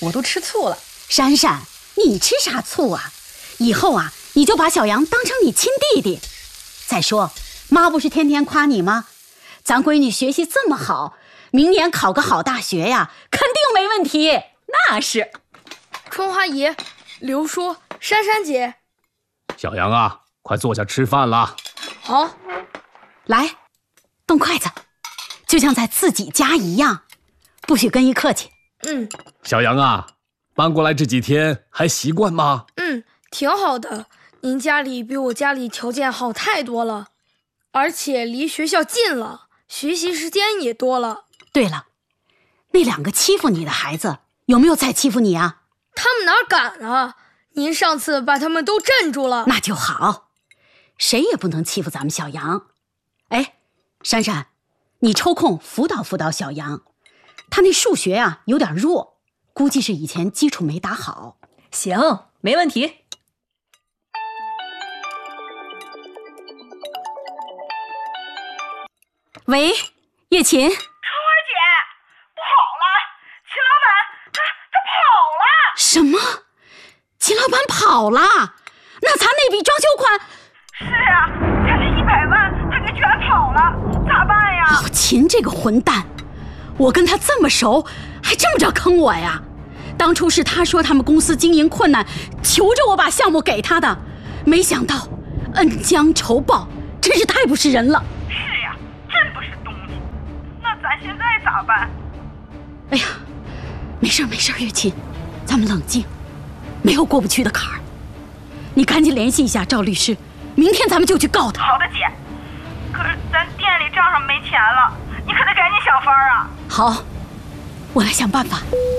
我都吃醋了。 珊珊，你吃啥醋啊？以后啊，你就把小杨当成你亲弟弟。再说，妈不是天天夸你吗？咱闺女学习这么好，明年考个好大学呀，肯定没问题。 那是。 春花姨、刘叔、珊珊姐， 小杨啊，快坐下吃饭啦。 好， 来，动筷子，就像在自己家一样，不许跟一客气。 小杨啊，搬过来这几天还习惯吗？ 挺好的。您家里比我家里条件好太多了，而且离学校近了，学习时间也多了。 对了，那2个欺负你的孩子有没有再欺负你啊？ 他们哪敢啊？您上次把他们都镇住了。 那就好，谁也不能欺负咱们小杨。哎，珊珊，你抽空辅导辅导小杨，他那数学啊有点弱，估计是以前基础没打好。 行，没问题。 喂，叶琴。 春花姐，不好了，秦老板他跑了。 什么？秦老板跑了？那咱那笔装修款？ 是啊，咱这100万他给卷跑了，咋办呀？ 秦这个混蛋，我跟他这么熟，还这么着坑我呀？当初是他说他们公司经营困难，求着我把项目给他的，没想到恩将仇报，真是太不是人了。 是呀，真不是东西。那咱现在咋办？ 哎呀，没事没事，月琴，咱们冷静，没有过不去的坎儿。你赶紧联系一下赵律师，明天咱们就去告他。 好的，姐。可是咱店里账上没钱了，你可得赶紧想法啊。 好，我来想办法。